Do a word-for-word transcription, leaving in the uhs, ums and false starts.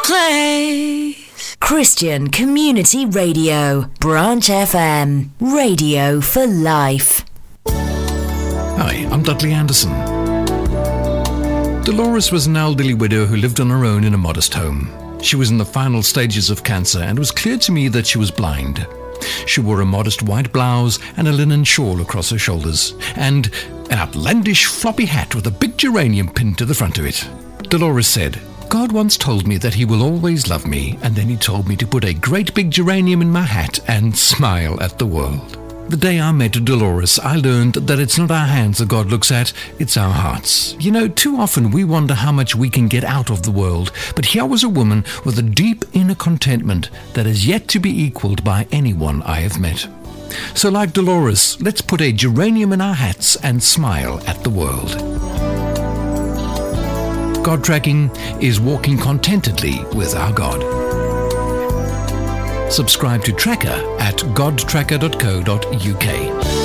place. Christian Community Radio, Branch F M, radio for life. Hi, I'm Dudley Anderson. Dolores was an elderly widow who lived on her own in a modest home. She was in the final stages of cancer, and it was clear to me that she was blind. She wore a modest white blouse and a linen shawl across her shoulders, and an outlandish floppy hat with a big geranium pinned to the front of it. Dolores said, "God once told me that he will always love me, and then he told me to put a great big geranium in my hat and smile at the world." The day I met Dolores, I learned that it's not our hands that God looks at, it's our hearts. You know, too often we wonder how much we can get out of the world, but here was a woman with a deep inner contentment that is yet to be equaled by anyone I have met. So like Dolores, let's put a geranium in our hats and smile at the world. God tracking is walking contentedly with our God. Subscribe to Tracker at god tracker dot co dot uk.